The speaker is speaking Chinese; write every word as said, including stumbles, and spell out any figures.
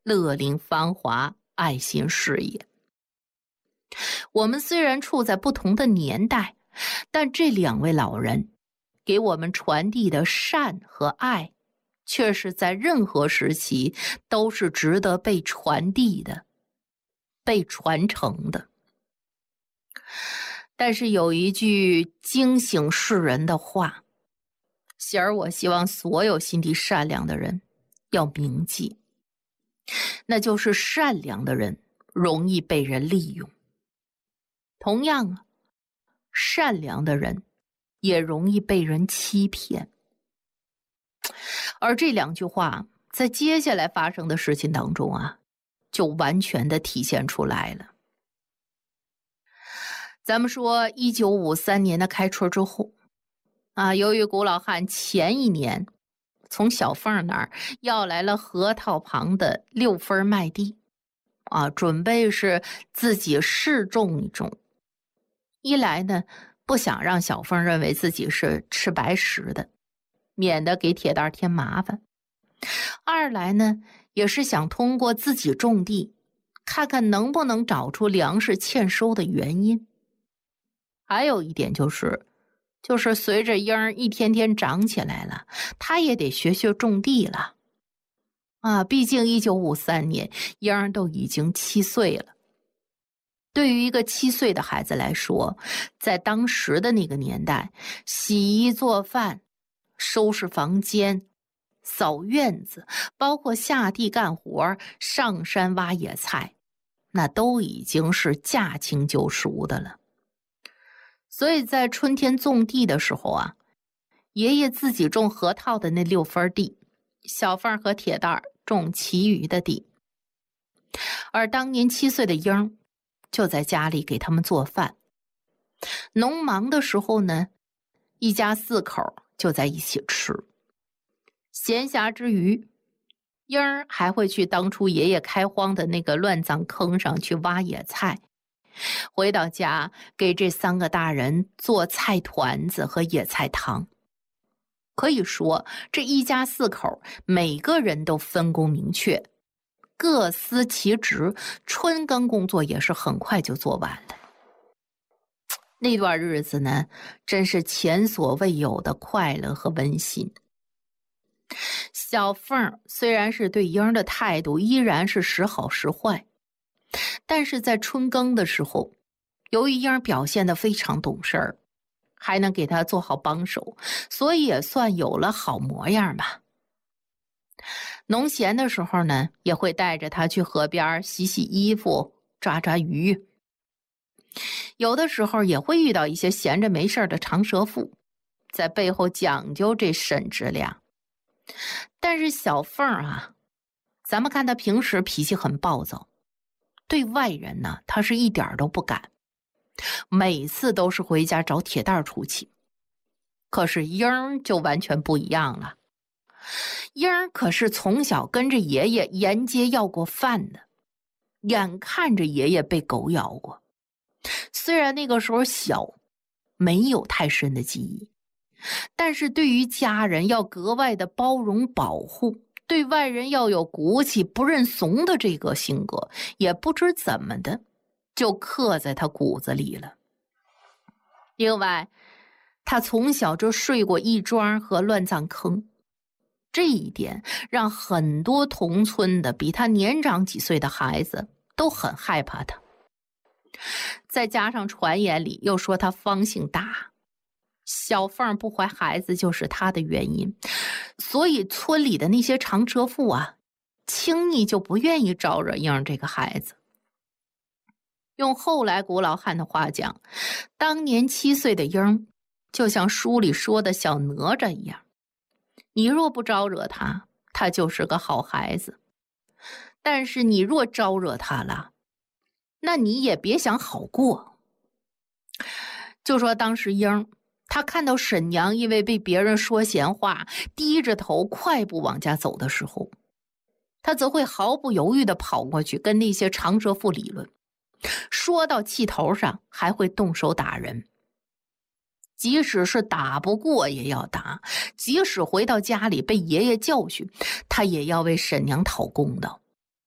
乐龄芳华，爱心事业。我们虽然处在不同的年代，但这两位老人给我们传递的善和爱，却是在任何时期都是值得被传递的，被传承的。但是有一句惊醒世人的话，喜儿我希望所有心地善良的人要铭记，那就是善良的人容易被人利用，同样啊，善良的人也容易被人欺骗。而这两句话在接下来发生的事情当中啊，就完全的体现出来了。咱们说一九五三年的开春之后啊，由于古老汉前一年从小凤那儿要来了河套旁的六分麦地啊，准备是自己试种一种。一来呢，不想让小凤认为自己是吃白食的，免得给铁蛋添麻烦；二来呢，也是想通过自己种地，看看能不能找出粮食欠收的原因。还有一点就是，就是随着英儿一天天长起来了，他也得学学种地了。啊，毕竟一九五三年，英儿都已经七岁了。对于一个七岁的孩子来说，在当时的那个年代，洗衣做饭、收拾房间、扫院子，包括下地干活、上山挖野菜，那都已经是驾轻就熟的了。所以在春天种地的时候啊，爷爷自己种河套的那六分地，小凤和铁蛋种其余的地。而当年七岁的英儿就在家里给他们做饭。农忙的时候呢，一家四口就在一起吃。闲暇之余，英儿还会去当初爷爷开荒的那个乱葬坑上去挖野菜，回到家给这三个大人做菜团子和野菜汤。可以说这一家四口每个人都分工明确，各司其职，春耕工作也是很快就做完了。那段日子呢，真是前所未有的快乐和温馨。小凤虽然是对英儿的态度依然是时好时坏，但是在春耕的时候，由于英儿表现得非常懂事儿，还能给他做好帮手，所以也算有了好模样吧。农闲的时候呢，也会带着他去河边洗洗衣服、抓抓鱼。有的时候也会遇到一些闲着没事的长舌妇，在背后讲究这审质量。但是小凤啊，咱们看他平时脾气很暴躁，对外人呢，他是一点都不敢，每次都是回家找铁蛋出气。可是英儿就完全不一样了。英儿可是从小跟着爷爷沿街要过饭的，眼看着爷爷被狗咬过。虽然那个时候小，没有太深的记忆，但是对于家人要格外的包容保护，对外人要有骨气不认怂的这个性格，也不知怎么的就刻在他骨子里了。另外，他从小就睡过义庄和乱葬坑，这一点让很多同村的比他年长几岁的孩子都很害怕他。再加上传言里又说他方性大，小凤不怀孩子就是他的原因，所以村里的那些长舌妇啊，轻易就不愿意招惹英儿这个孩子。用后来古老汉的话讲，当年七岁的英儿就像书里说的小哪吒一样，你若不招惹他，他就是个好孩子；但是你若招惹他了，那你也别想好过。就说当时英儿，他看到沈娘因为被别人说闲话，低着头快步往家走的时候，他则会毫不犹豫地跑过去跟那些长舌妇理论，说到气头上还会动手打人。即使是打不过也要打，即使回到家里被爷爷教训，他也要为沈娘讨公道。